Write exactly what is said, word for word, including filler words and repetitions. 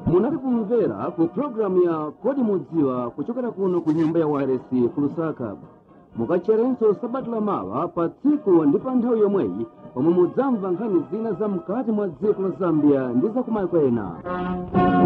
Munali kumvera ku programu ya Kodi Mudziwa kuchokera kuno ku nyumba ya waresi ku Lusaka. Mukacherenso sabata la mawa pa tsiku ndi pa nthawi yomweyi pomwe mudzamva nkhani zina za mkati mwa dziko la Zambia ndi za kumayiko ena.